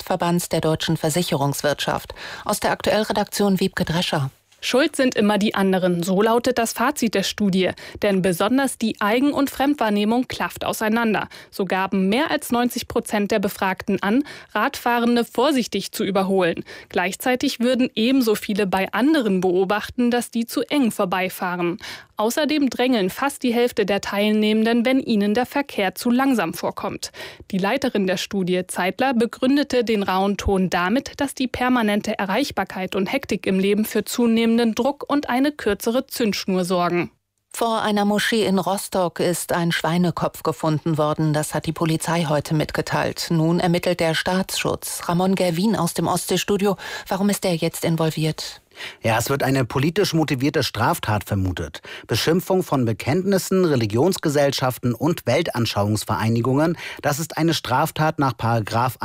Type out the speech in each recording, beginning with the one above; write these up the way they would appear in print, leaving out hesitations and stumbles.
Dachverbands der deutschen Versicherungswirtschaft. Aus der Aktuellredaktion Wiebke Drescher. Schuld sind immer die anderen, so lautet das Fazit der Studie. Denn besonders die Eigen- und Fremdwahrnehmung klafft auseinander. So gaben mehr als 90% der Befragten an, Radfahrende vorsichtig zu überholen. Gleichzeitig würden ebenso viele bei anderen beobachten, dass die zu eng vorbeifahren. Außerdem drängeln fast die Hälfte der Teilnehmenden, wenn ihnen der Verkehr zu langsam vorkommt. Die Leiterin der Studie, Zeitler, begründete den rauen Ton damit, dass die permanente Erreichbarkeit und Hektik im Leben für zunehmenden Druck und eine kürzere Zündschnur sorgen. Vor einer Moschee in Rostock ist ein Schweinekopf gefunden worden. Das hat die Polizei heute mitgeteilt. Nun ermittelt der Staatsschutz. Ramon Gerwin aus dem Ostsee-Studio. Warum ist er jetzt involviert? Ja, es wird eine politisch motivierte Straftat vermutet. Beschimpfung von Bekenntnissen, Religionsgesellschaften und Weltanschauungsvereinigungen, das ist eine Straftat nach §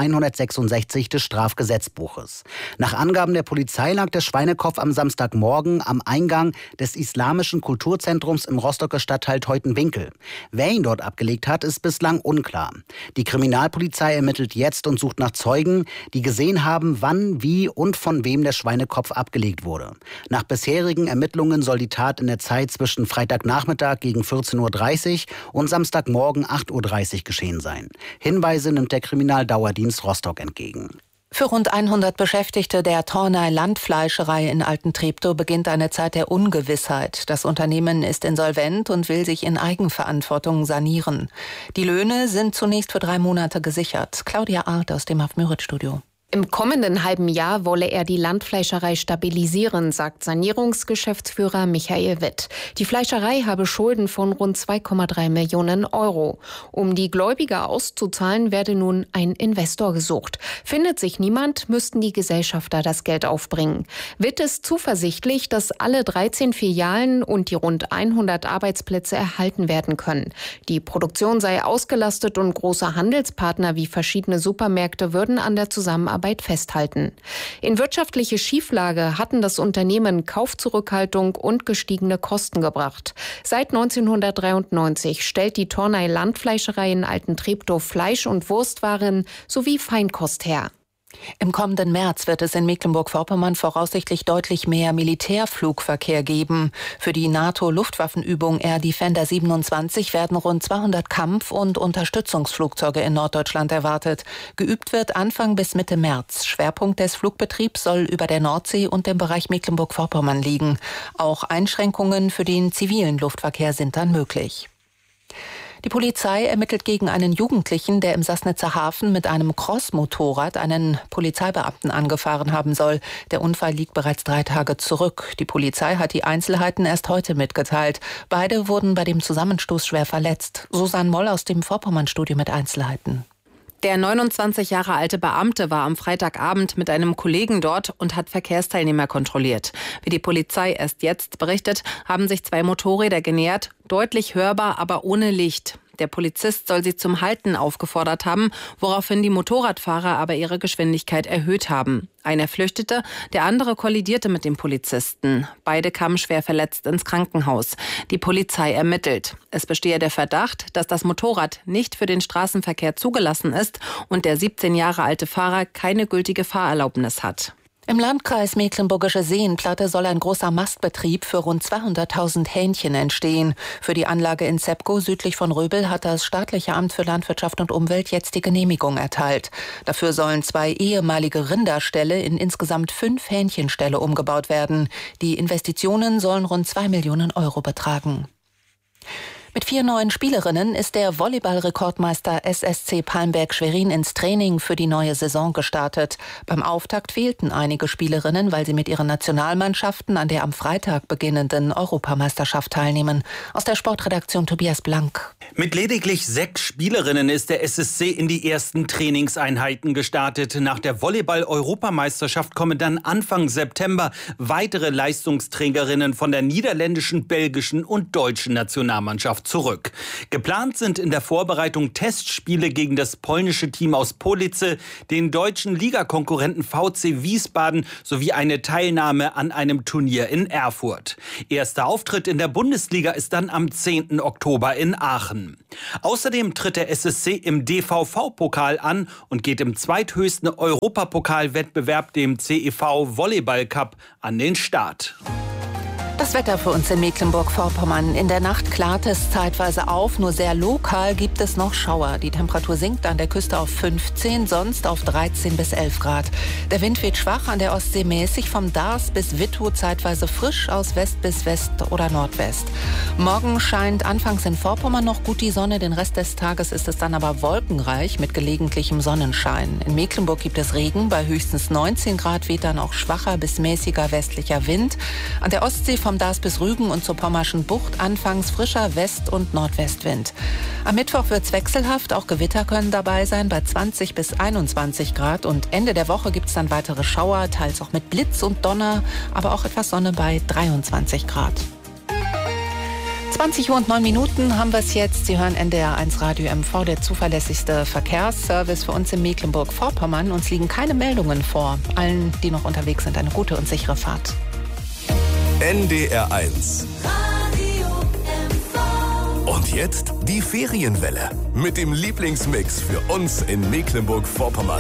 166 des Strafgesetzbuches. Nach Angaben der Polizei lag der Schweinekopf am Samstagmorgen am Eingang des Islamischen Kulturzentrums im Rostocker Stadtteil Teutenwinkel. Wer ihn dort abgelegt hat, ist bislang unklar. Die Kriminalpolizei ermittelt jetzt und sucht nach Zeugen, die gesehen haben, wann, wie und von wem der Schweinekopf abgelegt wurde. Nach bisherigen Ermittlungen soll die Tat in der Zeit zwischen Freitagnachmittag gegen 14:30 Uhr und Samstagmorgen 8:30 Uhr geschehen sein. Hinweise nimmt der Kriminaldauerdienst Rostock entgegen. Für rund 100 Beschäftigte der Tornay Landfleischerei in Altentreptow beginnt eine Zeit der Ungewissheit. Das Unternehmen ist insolvent und will sich in Eigenverantwortung sanieren. Die Löhne sind zunächst für 3 Monate gesichert. Claudia Arndt aus dem Haft-Müritz-Studio. Im kommenden halben Jahr wolle er die Landfleischerei stabilisieren, sagt Sanierungsgeschäftsführer Michael Witt. Die Fleischerei habe Schulden von rund 2,3 Millionen Euro. Um die Gläubiger auszuzahlen, werde nun ein Investor gesucht. Findet sich niemand, müssten die Gesellschafter das Geld aufbringen. Witt ist zuversichtlich, dass alle 13 Filialen und die rund 100 Arbeitsplätze erhalten werden können. Die Produktion sei ausgelastet und große Handelspartner wie verschiedene Supermärkte würden an der Zusammenarbeit festhalten. In wirtschaftliche Schieflage hatten das Unternehmen Kaufzurückhaltung und gestiegene Kosten gebracht. Seit 1993 stellt die Tornay Landfleischerei in Altentreptow Fleisch- und Wurstwaren sowie Feinkost her. Im kommenden März wird es in Mecklenburg-Vorpommern voraussichtlich deutlich mehr Militärflugverkehr geben. Für die NATO-Luftwaffenübung Air Defender 27 werden rund 200 Kampf- und Unterstützungsflugzeuge in Norddeutschland erwartet. Geübt wird Anfang bis Mitte März. Schwerpunkt des Flugbetriebs soll über der Nordsee und dem Bereich Mecklenburg-Vorpommern liegen. Auch Einschränkungen für den zivilen Luftverkehr sind dann möglich. Die Polizei ermittelt gegen einen Jugendlichen, der im Sassnitzer Hafen mit einem Cross-Motorrad einen Polizeibeamten angefahren haben soll. Der Unfall liegt bereits 3 Tage zurück. Die Polizei hat die Einzelheiten erst heute mitgeteilt. Beide wurden bei dem Zusammenstoß schwer verletzt. Susanne Moll aus dem Vorpommern-Studio mit Einzelheiten. Der 29 Jahre alte Beamte war am Freitagabend mit einem Kollegen dort und hat Verkehrsteilnehmer kontrolliert. Wie die Polizei erst jetzt berichtet, haben sich 2 Motorräder genähert, deutlich hörbar, aber ohne Licht. Der Polizist soll sie zum Halten aufgefordert haben, woraufhin die Motorradfahrer aber ihre Geschwindigkeit erhöht haben. Einer flüchtete, der andere kollidierte mit dem Polizisten. Beide kamen schwer verletzt ins Krankenhaus. Die Polizei ermittelt. Es bestehe der Verdacht, dass das Motorrad nicht für den Straßenverkehr zugelassen ist und der 17 Jahre alte Fahrer keine gültige Fahrerlaubnis hat. Im Landkreis Mecklenburgische Seenplatte soll ein großer Mastbetrieb für rund 200.000 Hähnchen entstehen. Für die Anlage in Zepkow südlich von Röbel hat das staatliche Amt für Landwirtschaft und Umwelt jetzt die Genehmigung erteilt. Dafür sollen 2 ehemalige Rinderställe in insgesamt 5 Hähnchenställe umgebaut werden. Die Investitionen sollen rund 2 Millionen Euro betragen. Mit 4 neuen Spielerinnen ist der Volleyball-Rekordmeister SSC Palmberg-Schwerin ins Training für die neue Saison gestartet. Beim Auftakt fehlten einige Spielerinnen, weil sie mit ihren Nationalmannschaften an der am Freitag beginnenden Europameisterschaft teilnehmen. Aus der Sportredaktion Tobias Blank. Mit lediglich 6 Spielerinnen ist der SSC in die ersten Trainingseinheiten gestartet. Nach der Volleyball-Europameisterschaft kommen dann Anfang September weitere Leistungsträgerinnen von der niederländischen, belgischen und deutschen Nationalmannschaft noch zurück. Geplant sind in der Vorbereitung Testspiele gegen das polnische Team aus Police, den deutschen Ligakonkurrenten VC Wiesbaden sowie eine Teilnahme an einem Turnier in Erfurt. Erster Auftritt in der Bundesliga ist dann am 10. Oktober in Aachen. Außerdem tritt der SSC im DVV-Pokal an und geht im zweithöchsten Europapokalwettbewerb, dem CEV Volleyball Cup, an den Start. Das Wetter für uns in Mecklenburg-Vorpommern. In der Nacht klart es zeitweise auf, nur sehr lokal gibt es noch Schauer. Die Temperatur sinkt an der Küste auf 15, sonst auf 13 bis 11 Grad. Der Wind weht schwach, an der Ostsee mäßig, vom Dars bis Wittow zeitweise frisch, aus West bis West oder Nordwest. Morgen scheint anfangs in Vorpommern noch gut die Sonne, den Rest des Tages ist es dann aber wolkenreich mit gelegentlichem Sonnenschein. In Mecklenburg gibt es Regen, bei höchstens 19 Grad weht dann auch schwacher bis mäßiger westlicher Wind. An der Ostsee vom Dars bis Rügen und zur Pommerschen Bucht anfangs frischer West- und Nordwestwind. Am Mittwoch wird's wechselhaft, auch Gewitter können dabei sein bei 20 bis 21 Grad und Ende der Woche gibt's dann weitere Schauer, teils auch mit Blitz und Donner, aber auch etwas Sonne bei 23 Grad. 20 Uhr und 9 Minuten haben wir es jetzt. Sie hören NDR1 Radio MV, der zuverlässigste Verkehrsservice für uns in Mecklenburg-Vorpommern. Uns liegen keine Meldungen vor. Allen, die noch unterwegs sind, eine gute und sichere Fahrt. NDR1 und jetzt die Ferienwelle mit dem Lieblingsmix für uns in Mecklenburg-Vorpommern.